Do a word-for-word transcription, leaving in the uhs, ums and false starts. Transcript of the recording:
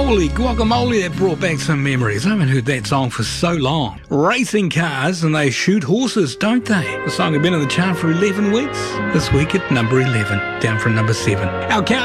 Holy guacamole, that brought back some memories. I haven't heard that song for so long. Racing cars, and they shoot horses, don't they? The song had been in the chart for eleven weeks. This week at number eleven, down from number seven. Our count